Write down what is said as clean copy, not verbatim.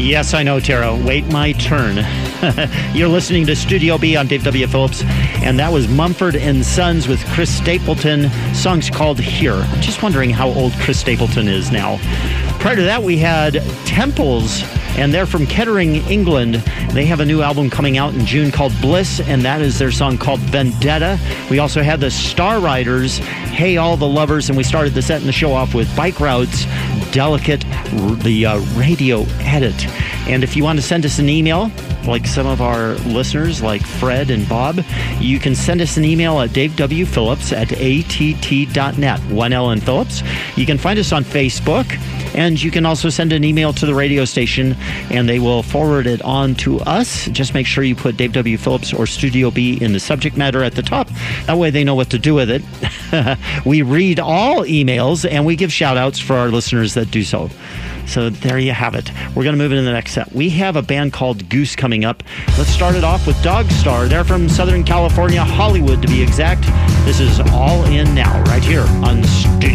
Yes, I know, Tara. Wait my turn. You're listening to Studio B on Dave W. Phillips, and that was Mumford & Sons with Chris Stapleton. Song's called Here. I'm just wondering how old Chris Stapleton is now. Prior to that, we had Temples, and they're from Kettering, England. They have a new album coming out in June called Bliss, and that is their song called Vendetta. We also had the Star Riders, Hey All the Lovers, and we started the set and the show off with Bike Routes, Delicate, the radio edit. And if you want to send us an email, like some of our listeners, like Fred and Bob, you can send us an email at davewphillips@att.net, 1L in Phillips. You can find us on Facebook, and you can also send an email to the radio station, and they will forward it on to us. Just make sure you put Dave W. Phillips or Studio B in the subject matter at the top. That way they know what to do with it. We read all emails, and we give shout-outs for our listeners that do so. So there you have it. We're going to move into the next set. We have a band called Goose coming up. Let's start it off with Dogstar. They're from Southern California, Hollywood to be exact. This is All In Now, right here on Studio